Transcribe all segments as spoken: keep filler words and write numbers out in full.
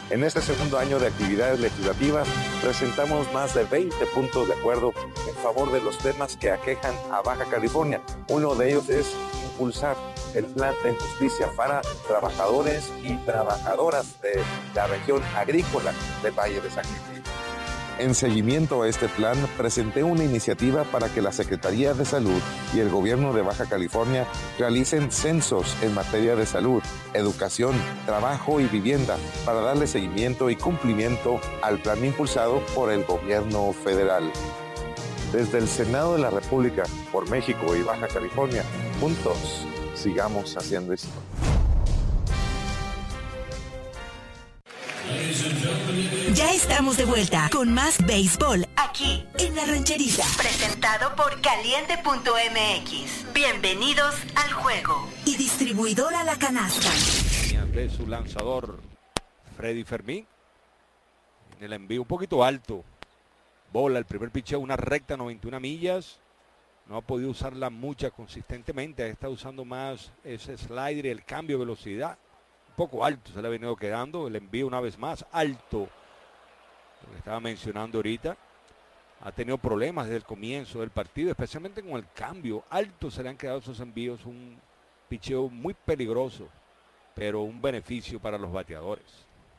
En este segundo año de actividades legislativas, presentamos más de veinte puntos de acuerdo en favor de los temas que aquejan a Baja California. Uno de ellos es impulsar el plan de justicia para trabajadores y trabajadoras de la región agrícola del Valle de San Cristóbal. En seguimiento a este plan, presenté una iniciativa para que la Secretaría de Salud y el Gobierno de Baja California realicen censos en materia de salud, educación, trabajo y vivienda para darle seguimiento y cumplimiento al plan impulsado por el Gobierno federal. Desde el Senado de la República, por México y Baja California, juntos sigamos haciendo esto. Ya estamos de vuelta con más béisbol aquí en La Rancherita. Presentado por Caliente punto M X. Bienvenidos al juego. Y distribuidora La Canasta. De su lanzador Freddy Fermín. En el envío un poquito alto. Bola, el primer picheo, una recta noventa y una millas. No ha podido usarla mucha consistentemente. Ha estado usando más ese slider y el cambio de velocidad. Poco alto se le ha venido quedando, el envío una vez más alto, lo que estaba mencionando ahorita, ha tenido problemas desde el comienzo del partido, especialmente con el cambio, alto se le han quedado esos envíos, un picheo muy peligroso, pero un beneficio para los bateadores.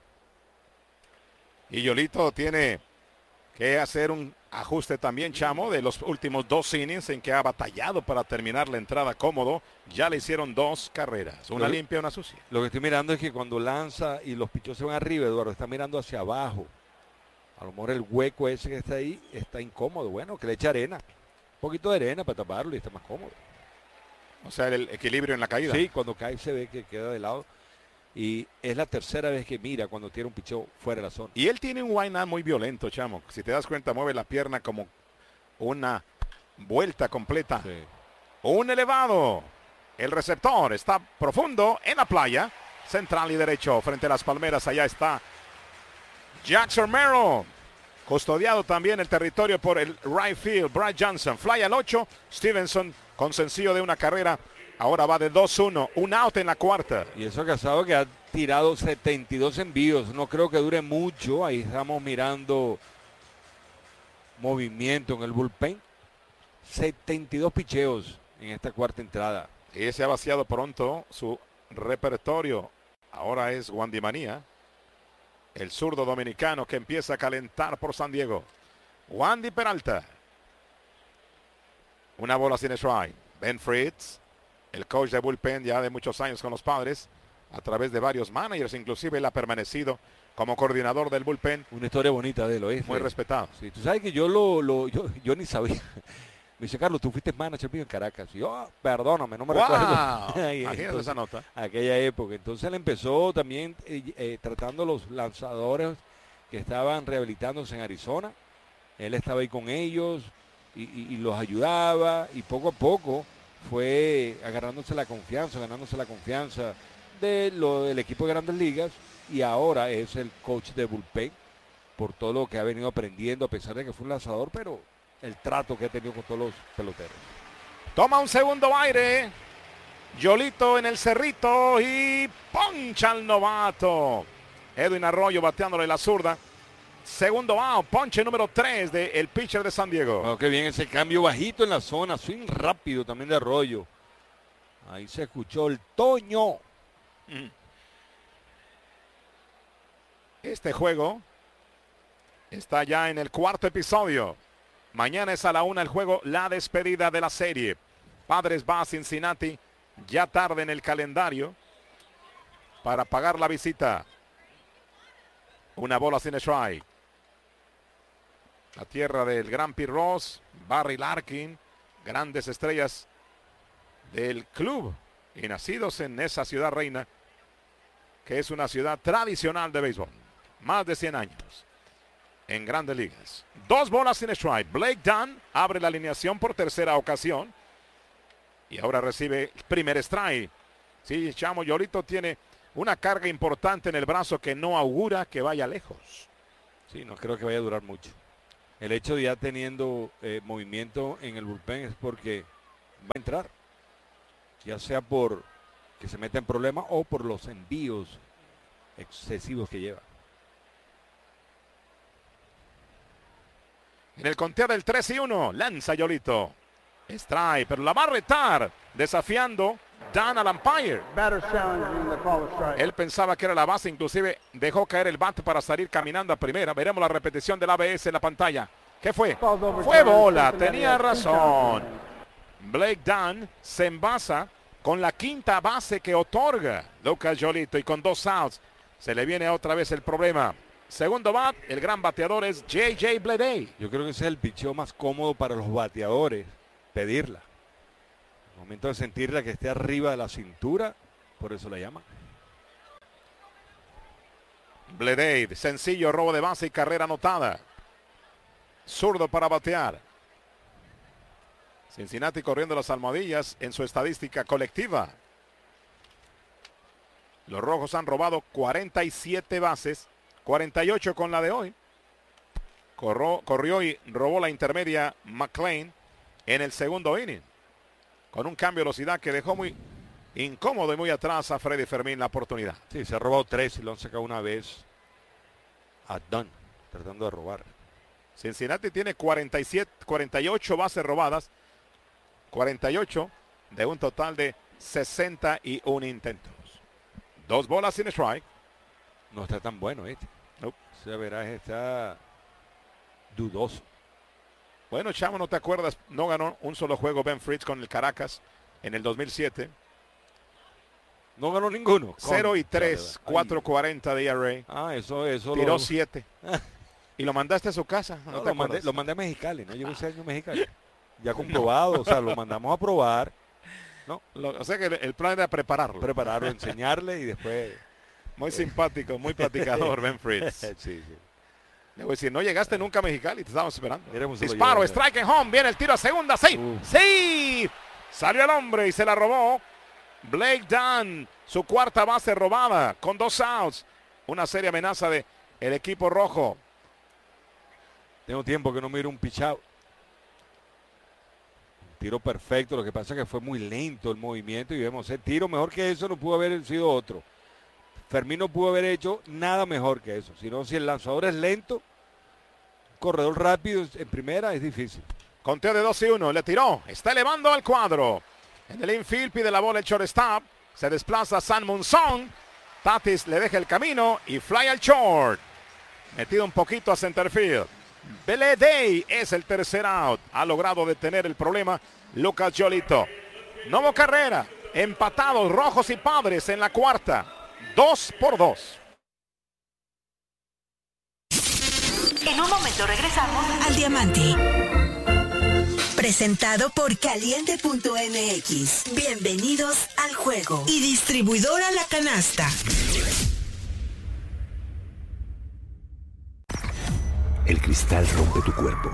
Y Yolito tiene que hacer un ajuste también, Chamo, de los últimos dos innings en que ha batallado para terminar la entrada cómodo. Ya le hicieron dos carreras, una lo, limpia y una sucia. Lo que estoy mirando es que cuando lanza y los pichos se van arriba, Eduardo, está mirando hacia abajo. A lo mejor el hueco ese que está ahí está incómodo. Bueno, que le eche arena. Un poquito de arena para taparlo y está más cómodo. O sea, el equilibrio en la caída. Sí, cuando cae se ve que queda de lado. Y es la tercera vez que mira cuando tiene un picheo fuera de la zona. Y él tiene un wind up muy violento, Chamo. Si te das cuenta, mueve la pierna como una vuelta completa. Sí. Un elevado. El receptor está profundo en la playa. Central y derecho frente a las palmeras. Allá está Jackson Merrill. Custodiado también el territorio por el right field. Brad Johnson. Fly al ocho. Stevenson con sencillo de una carrera. Ahora va de dos uno, un out en la cuarta. Y eso Casado que ha tirado setenta y dos envíos. No creo que dure mucho. Ahí estamos mirando movimiento en el bullpen. setenta y dos picheos en esta cuarta entrada. Y se ha vaciado pronto su repertorio. Ahora es Wandy Manía, el zurdo dominicano que empieza a calentar por San Diego. Wandy Peralta. Una bola sin strike. Ben Fritz, el coach de bullpen ya de muchos años con los Padres, a través de varios managers, inclusive él ha permanecido como coordinador del bullpen. Una historia bonita de él, ¿oíste? Muy respetado. Sí, tú sabes que yo lo, lo yo, yo ni sabía. Me dice, Carlos, tú fuiste manager mío en Caracas. Y yo, oh, perdóname, no me wow. recuerdo. Imagínate esa nota. Aquella época. Entonces él empezó también eh, eh, tratando los lanzadores que estaban rehabilitándose en Arizona. Él estaba ahí con ellos y, y, y los ayudaba y poco a poco fue agarrándose la confianza, ganándose la confianza de lo del equipo de Grandes Ligas y ahora es el coach de bullpen por todo lo que ha venido aprendiendo a pesar de que fue un lanzador, pero el trato que ha tenido con todos los peloteros. Toma un segundo aire. Yolito en el cerrito y poncha al novato. Edwin Arroyo bateándole la zurda. Segundo out, ponche número tres del pitcher de San Diego. Oh, qué bien ese cambio bajito en la zona, swing rápido también de Arroyo. Ahí se escuchó el Toño. Este juego está ya en el cuarto episodio. Mañana es a la una el juego, la despedida de la serie. Padres va a Cincinnati, ya tarde en el calendario, para pagar la visita. Una bola sin strike. La tierra del Gran Pete Ross, Barry Larkin, grandes estrellas del club y nacidos en esa ciudad reina, que es una ciudad tradicional de béisbol. Más de cien años en Grandes Ligas. Dos bolas sin strike. Blake Dunn abre la alineación por tercera ocasión y ahora recibe el primer strike. Sí, Chamo, Yolito tiene una carga importante en el brazo que no augura que vaya lejos. Sí, no creo que vaya a durar mucho. El hecho de ya teniendo eh, movimiento en el bullpen es porque va a entrar. Ya sea por que se meta en problemas o por los envíos excesivos que lleva. En el conteo del tres y uno, lanza Yolito. Strike, pero la va a retar, desafiando Dan al umpire. Él pensaba que era la base, inclusive dejó caer el bate para salir caminando a primera. Veremos la repetición del A B S en la pantalla. ¿Qué fue? Fue bola, tenía razón. Blake Dunn se envasa con la quinta base que otorga Lucas Yolito y con dos outs se le viene otra vez el problema. Segundo bat, el gran bateador es J J Bleday. Yo creo que ese es el picheo más cómodo para los bateadores, pedirla. El momento de sentirla que esté arriba de la cintura, por eso la llaman. Bleday, sencillo robo de base y carrera anotada. Zurdo para batear. Cincinnati corriendo las almohadillas en su estadística colectiva. Los rojos han robado cuarenta y siete bases, cuarenta y ocho con la de hoy. Corrió, corrió y robó la intermedia McLean en el segundo inning, con un cambio de velocidad que dejó muy incómodo y muy atrás a Freddy Fermín la oportunidad. Sí, se ha robado tres y lo han sacado una vez a Dunn, tratando de robar. Cincinnati tiene cuarenta y siete, cuarenta y ocho bases robadas, cuarenta y ocho de un total de sesenta y uno intentos. Dos bolas sin strike. No está tan bueno este. Nope. Ese veraje está dudoso. Bueno, Chamo, ¿no te acuerdas? No ganó un solo juego Ben Fritz con el Caracas en el dos mil siete. No ganó ninguno. cero y tres, cuatro cuarenta de E R A. Ah, eso, eso. Tiró siete. Y lo mandaste a su casa. No, ¿No no, te lo, mandé, lo mandé a Mexicali, no llevo ese año a Mexicali. Ya comprobado, no. O sea, lo mandamos a probar. No, lo, o sea que el, el plan era prepararlo. Prepararlo, enseñarle y después. Muy simpático, muy platicador Ben Fritz. Sí, sí. Le voy a decir, no llegaste nunca a Mexicali, te estábamos esperando. Miremos, disparo, strike en home, viene el tiro a segunda, sí, uh. sí. Salió el hombre y se la robó. Blake Dunn, su cuarta base robada con dos outs. Una seria amenaza de el equipo rojo. Tengo tiempo que no miro un pitch out. Tiro perfecto, lo que pasa es que fue muy lento el movimiento y vemos el tiro mejor que eso no pudo haber sido otro. Fermín no pudo haber hecho nada mejor que eso, sino si el lanzador es lento, corredor rápido en primera es difícil. Conteo de dos y uno, le tiró, está elevando al cuadro. En el infield pide la bola el shortstop, se desplaza San Monzón, Tatis le deja el camino y fly al short. Metido un poquito a center field. Bleday es el tercer out. Ha logrado detener el problema Lucas Yolito. No hubo carrera. Empatados Rojos y Padres en la cuarta. Dos por dos. En un momento regresamos al Diamante. Presentado por Caliente punto M X. Bienvenidos al juego. Y distribuidora La Canasta. El cristal rompe tu cuerpo,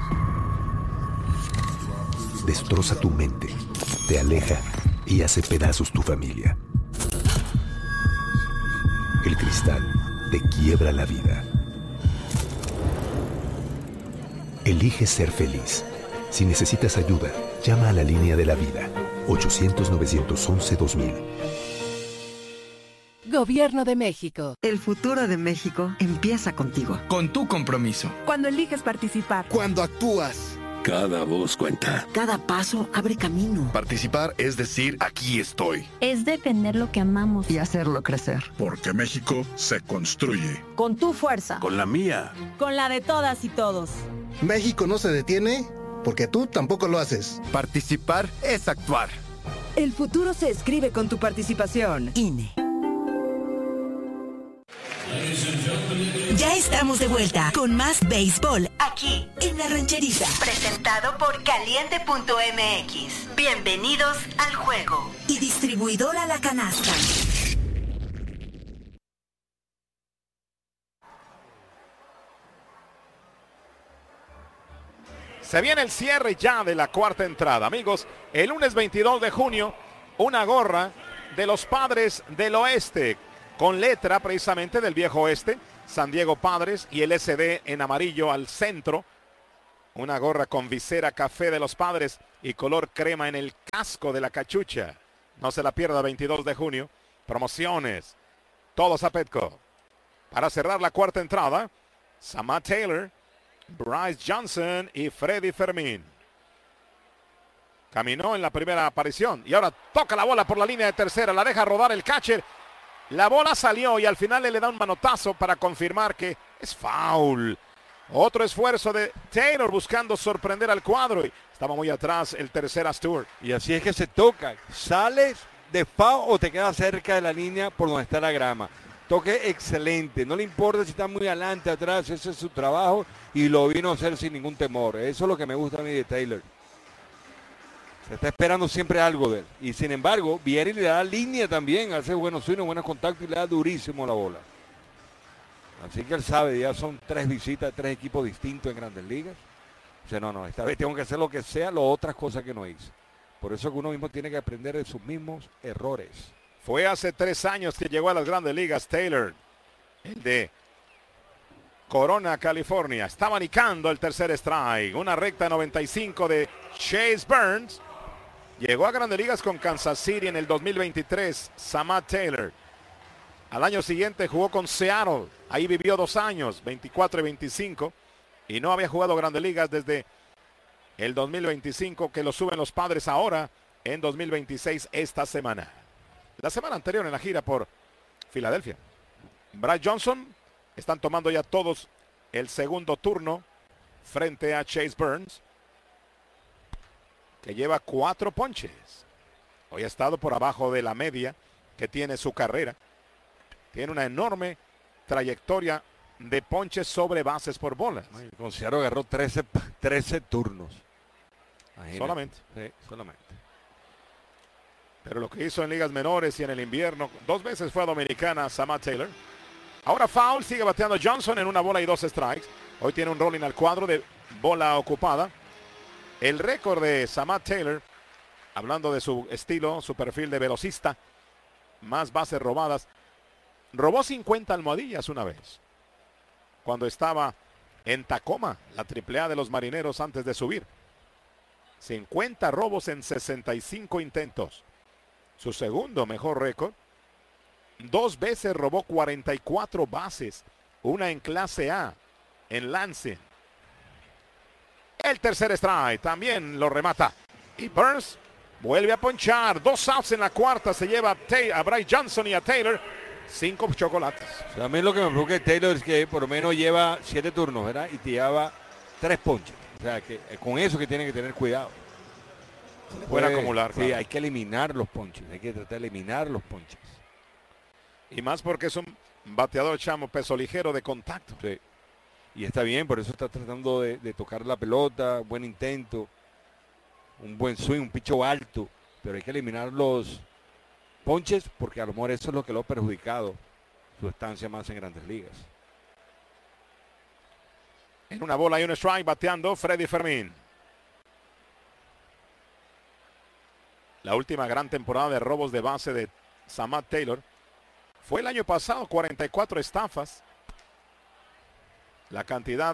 destroza tu mente, te aleja y hace pedazos tu familia. El cristal te quiebra la vida. Elige ser feliz. Si necesitas ayuda, llama a la línea de la vida, ochocientos, novecientos once, dos mil. Gobierno de México. El futuro de México empieza contigo. Con tu compromiso. Cuando eliges participar. Cuando actúas. Cada voz cuenta. Cada paso abre camino. Participar es decir, aquí estoy. Es defender lo que amamos. Y hacerlo crecer. Porque México se construye. Con tu fuerza. Con la mía. Con la de todas y todos. México no se detiene porque tú tampoco lo haces. Participar es actuar. El futuro se escribe con tu participación. I N E. Ya estamos de vuelta con más béisbol aquí en La Rancherita. Presentado por Caliente punto M X. Bienvenidos al juego. Y distribuidora La Canasta. Se viene el cierre ya de la cuarta entrada. Amigos, el lunes veintidós de junio, una gorra de los Padres del Oeste, con letra precisamente del viejo oeste, San Diego Padres, y el S D en amarillo al centro. Una gorra con visera café de los Padres y color crema en el casco de la cachucha. No se la pierda, veintidós de junio. Promociones. Todos a Petco. Para cerrar la cuarta entrada, Samad Taylor Bryce Johnson y Freddy Fermín. Caminó en la primera aparición y ahora toca la bola por la línea de tercera, la deja rodar el catcher. La bola salió y al final le da un manotazo para confirmar que es foul. Otro esfuerzo de Taylor buscando sorprender al cuadro y estaba muy atrás el tercera Stewart. Y así es que se toca. Sales de foul o te quedas cerca de la línea por donde está la grama. Toque excelente. No le importa si está muy adelante, atrás. Ese es su trabajo y lo vino a hacer sin ningún temor. Eso es lo que me gusta a mí de Taylor. Se está esperando siempre algo de él. Y sin embargo, viene y le da línea también. Hace buenos swings, buenos contactos y le da durísimo la bola. Así que él sabe, ya son tres visitas, tres equipos distintos en Grandes Ligas. Dice, no, no, esta vez tengo que hacer lo que sea, lo otras cosas que no hice. Por eso que uno mismo tiene que aprender de sus mismos errores. Fue hace tres años que llegó a las Grandes Ligas Taylor, el de Corona, California. Está abanicando el tercer strike. Una recta noventa y cinco de Chase Burns. Llegó a Grandes Ligas con Kansas City en el dos mil veintitrés, Samad Taylor. Al año siguiente jugó con Seattle. Ahí vivió dos años, veinticuatro y veinticinco. Y no había jugado Grandes Ligas desde el dos mil veinticinco, que lo suben los Padres ahora en dos mil veintiséis esta semana. La semana anterior en la gira por Filadelfia. Bryce Johnson, están tomando ya todos el segundo turno frente a Chase Burns, que lleva cuatro ponches. Hoy ha estado por abajo de la media que tiene su carrera. Tiene una enorme trayectoria de ponches sobre bases por bolas. Con Seattle agarró trece, trece turnos. Imagínate. Solamente. Sí, solamente. Pero lo que hizo en ligas menores y en el invierno, dos veces fue a Dominicana Samad Taylor. Ahora foul, sigue bateando Johnson en una bola y dos strikes. Hoy tiene un rolling al cuadro de bola ocupada. El récord de Samad Taylor, hablando de su estilo, su perfil de velocista, más bases robadas, robó cincuenta almohadillas una vez, cuando estaba en Tacoma, la triple A de los Marineros antes de subir. cincuenta robos en sesenta y cinco intentos. Su segundo mejor récord. Dos veces robó cuarenta y cuatro bases, una en clase A, en Lansing. El tercer strike también lo remata. Y Burns vuelve a ponchar. Dos outs en la cuarta. Se lleva a, a Bryce Johnson y a Taylor. Cinco chocolates. O sea, a mí lo que me preocupa de Taylor es que por lo menos lleva siete turnos, ¿verdad? Y te lleva tres ponches. O sea, que eh, con eso que tiene que tener cuidado. Se puede acumular. Sí, claro. Hay que eliminar los ponches. Hay que tratar de eliminar los ponches. Y más porque es un bateador chamo peso ligero de contacto. Sí. Y está bien, por eso está tratando de, de tocar la pelota, buen intento, un buen swing, un picho alto, pero hay que eliminar los ponches porque a lo mejor eso es lo que lo ha perjudicado su estancia más en Grandes Ligas. En una bola y un strike bateando Freddy Fermín. La última gran temporada de robos de base de Samad Taylor fue el año pasado, cuarenta y cuatro estafas. La cantidad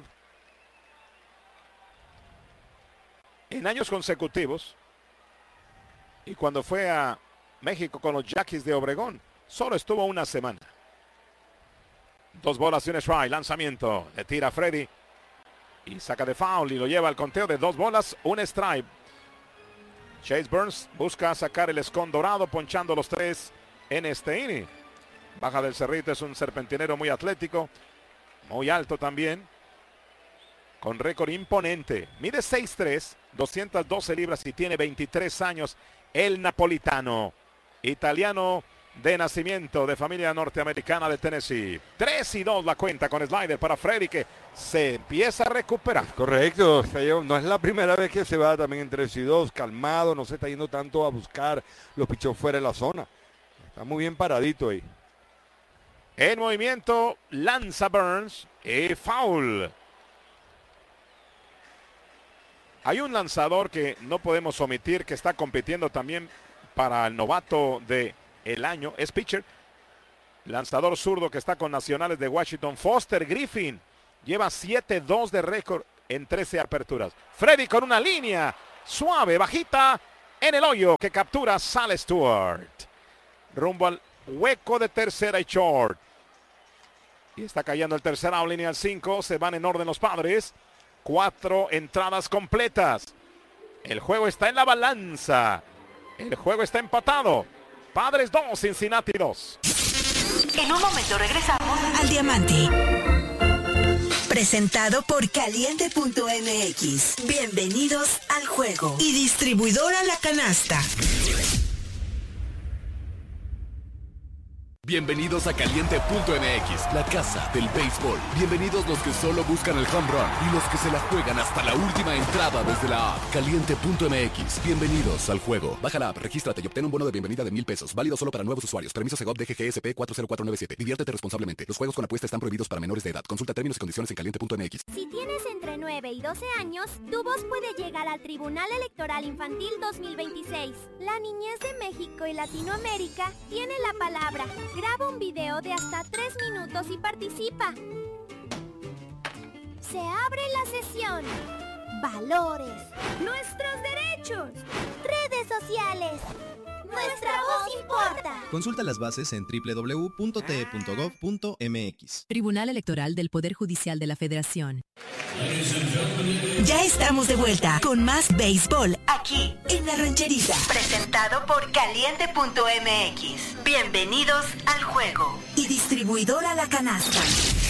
en años consecutivos. Y cuando fue a México con los Yaquis de Obregón, solo estuvo una semana. Dos bolas y un strike, lanzamiento, le tira a Freddy y saca de foul y lo lleva al conteo de dos bolas, un strike. Chase Burns busca sacar el escón dorado, ponchando los tres en este inning. Baja del Cerrito, es un serpentinero muy atlético, muy alto también, con récord imponente. Mide seis tres, doscientas doce libras y tiene veintitrés años. El napolitano, italiano de nacimiento, de familia norteamericana de Tennessee. tres y dos la cuenta con slider para Freddy, que se empieza a recuperar. Correcto, no es la primera vez que se va también en tres y dos, calmado, no se está yendo tanto a buscar los pichos fuera de la zona. Está muy bien paradito ahí. En movimiento lanza Burns y foul. Hay un lanzador que no podemos omitir, que está compitiendo también para el novato de el año, es pitcher, lanzador zurdo que está con Nacionales de Washington, Foster Griffin. Lleva siete dos de récord en trece aperturas. Freddy con una línea suave, bajita, en el hoyo que captura Sal Stewart. Rumbo al hueco de tercera y short. Y está cayendo el tercer out, línea al cinco. Se van en orden los Padres. Cuatro entradas completas. El juego está en la balanza. El juego está empatado. Padres dos, Cincinnati dos. En un momento regresamos al Diamante. Presentado por Caliente punto M X. Bienvenidos al juego. Y distribuidora La Canasta. Bienvenidos a Caliente punto M X, la casa del béisbol. Bienvenidos los que solo buscan el home run y los que se la juegan hasta la última entrada desde la app. Caliente punto M X, bienvenidos al juego. Baja la app, regístrate y obtén un bono de bienvenida de mil pesos. Válido solo para nuevos usuarios. Permiso Segov D G G S P cuatro cero cuatro nueve siete. Diviértete responsablemente. Los juegos con apuesta están prohibidos para menores de edad. Consulta términos y condiciones en Caliente punto M X. Si tienes entre nueve y doce años, tu voz puede llegar al Tribunal Electoral Infantil dos mil veintiséis. La niñez de México y Latinoamérica tiene la palabra. Graba un video de hasta tres minutos y participa. Se abre la sesión. Valores. Nuestros derechos. Redes sociales. Nuestra voz importa. Consulta las bases en doble u doble u doble u punto t e punto gov punto m x. Tribunal Electoral del Poder Judicial de la Federación. Ya estamos de vuelta con más béisbol aquí en La Rancherita. Presentado por Caliente punto M X. Bienvenidos al juego. Y distribuidora La Canasta.